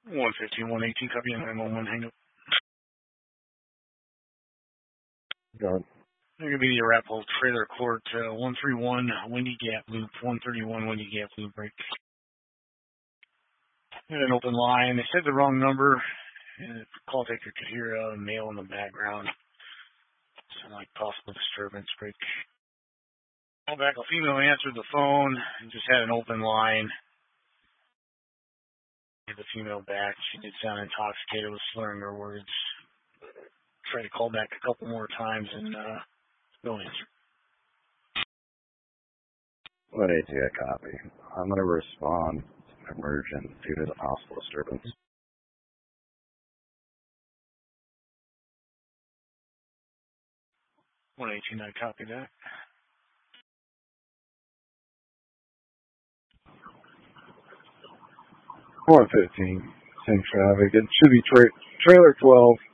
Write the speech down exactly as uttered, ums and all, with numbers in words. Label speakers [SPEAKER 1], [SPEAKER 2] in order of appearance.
[SPEAKER 1] one fifteen, one eighteen, copy on nine one one, hang up.
[SPEAKER 2] Go ahead.
[SPEAKER 1] They're going to be the Arapahoe Trailer Court, uh, one thirty-one, Windy Gap Loop, one thirty-one, Windy Gap Loop, break. Had an open line. They said the wrong number. And the call taker could hear a male in the background. Sound like possible disturbance, break. Call back, a female answered the phone and just had an open line. Get the female back. She did sound intoxicated, was slurring her words. Tried to call back a couple more times and uh, no answer.
[SPEAKER 2] What A T I copy? I'm going to respond to emergent due to the possible disturbance.
[SPEAKER 1] one eighteen, I copy that.
[SPEAKER 2] one fifteen, same traffic. It should be tra- trailer twelve.